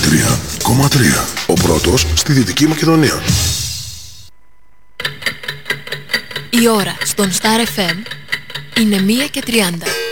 93,3. Ο πρώτος στη Δυτική Μακεδονία. Η ώρα στον Star FM είναι 1:30.